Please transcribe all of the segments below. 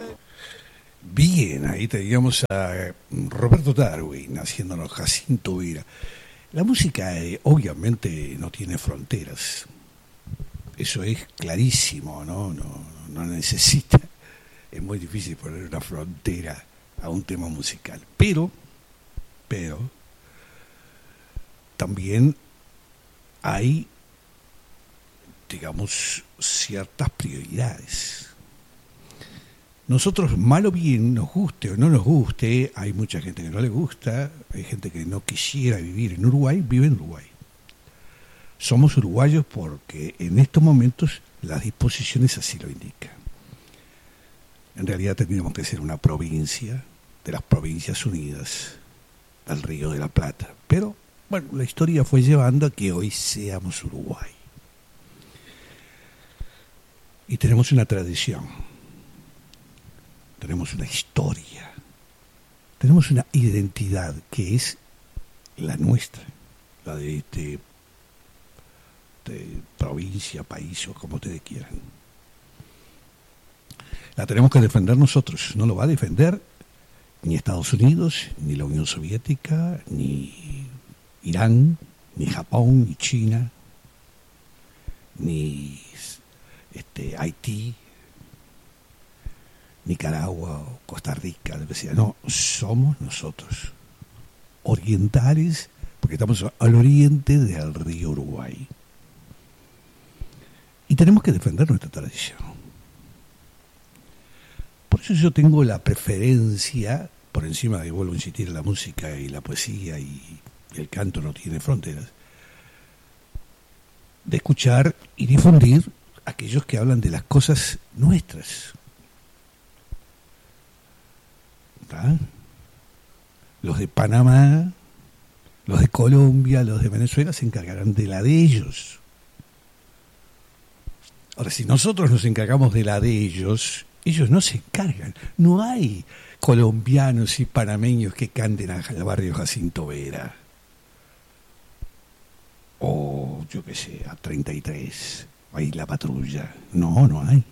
Bien, ahí teníamos a Roberto Darwin haciéndonos Jacinto Vera. La música obviamente no tiene fronteras, eso es clarísimo, no necesita, es muy difícil poner una frontera a un tema musical, pero también hay, digamos, ciertas prioridades. Nosotros, mal o bien, nos guste o no nos guste, hay mucha gente que no le gusta, hay gente que no quisiera vivir en Uruguay, vive en Uruguay. Somos uruguayos porque en estos momentos las disposiciones así lo indican. En realidad tendríamos que ser una provincia de las Provincias Unidas del Río de la Plata. Pero, bueno, la historia fue llevando a que hoy seamos Uruguay. Y tenemos una tradición, tenemos una historia, tenemos una identidad que es la nuestra, la de provincia, país o como ustedes quieran. La tenemos que defender nosotros, no lo va a defender ni Estados Unidos, ni la Unión Soviética, ni Irán, ni Japón, ni China, ni Haití, Nicaragua o Costa Rica, lo que sea. No, somos nosotros, orientales, porque estamos al oriente del río Uruguay. Y tenemos que defender nuestra tradición. Por eso yo tengo la preferencia, por encima de, vuelvo a insistir, la música y la poesía y el canto no tiene fronteras, de escuchar y difundir aquellos que hablan de las cosas nuestras. ¿Tá? Los de Panamá, los de Colombia, los de Venezuela se encargarán de la de ellos. Ahora, si nosotros nos encargamos de la de ellos no se encargan. No hay colombianos y panameños que canten al barrio Jacinto Vera. O, yo qué sé, a 33. Ahí la patrulla. No hay.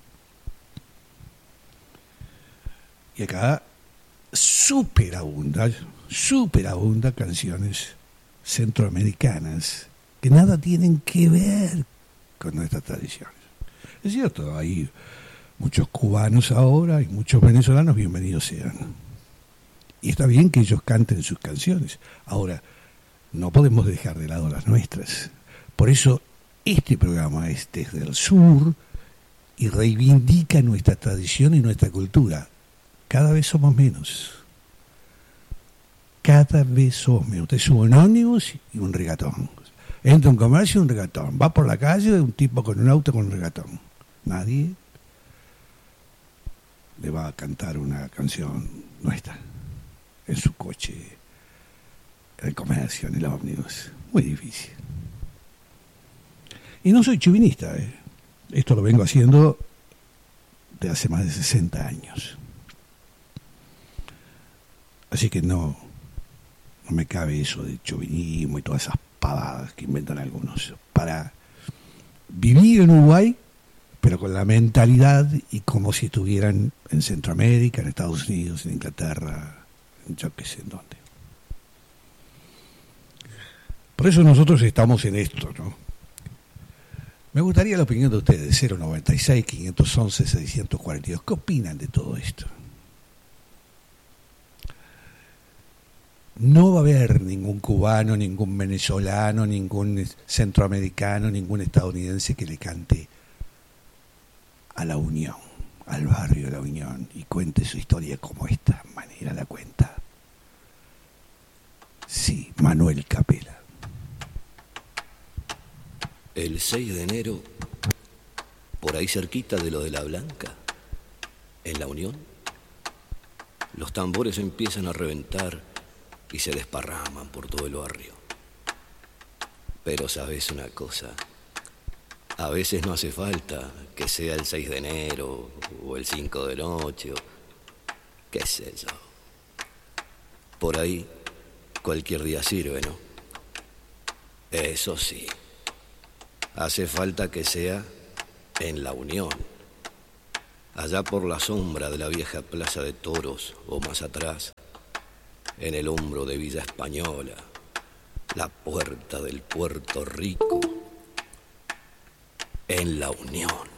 Y acá superabunda canciones centroamericanas que nada tienen que ver con nuestras tradiciones. Es cierto, hay muchos cubanos ahora y muchos venezolanos, bienvenidos sean. Y está bien que ellos canten sus canciones. Ahora, no podemos dejar de lado las nuestras. Por eso, este programa es desde el sur y reivindica nuestra tradición y nuestra cultura. Cada vez somos menos. Cada vez somos menos. Usted sube un ómnibus y un regatón. Entra a un comercio y un regatón. Va por la calle un tipo con un auto con un regatón. Nadie le va a cantar una canción nuestra en su coche, en el comercio, en el ómnibus. Muy difícil. Y no soy chauvinista, Esto lo vengo haciendo de hace más de 60 años. Así que no me cabe eso de chauvinismo y todas esas pavadas que inventan algunos. Para vivir en Uruguay, pero con la mentalidad y como si estuvieran en Centroamérica, en Estados Unidos, en Inglaterra, en yo qué sé en dónde. Por eso nosotros estamos en esto, ¿no? Me gustaría la opinión de ustedes, 096-511-642. ¿Qué opinan de todo esto? No va a haber ningún cubano, ningún venezolano, ningún centroamericano, ningún estadounidense que le cante a la Unión, al barrio de la Unión, y cuente su historia como esta manera la cuenta. Sí, Manuel Capela. El 6 de enero, por ahí cerquita de lo de la Blanca, en la Unión, los tambores empiezan a reventar y se desparraman por todo el barrio. Pero sabes una cosa, a veces no hace falta que sea el 6 de enero o el 5 de noche o qué sé yo. Por ahí cualquier día sirve, ¿no? Eso sí, hace falta que sea en la Unión. allá por la sombra de la vieja plaza de toros o más atrás, en el hombro de Villa Española, la puerta del Puerto Rico, en la Unión.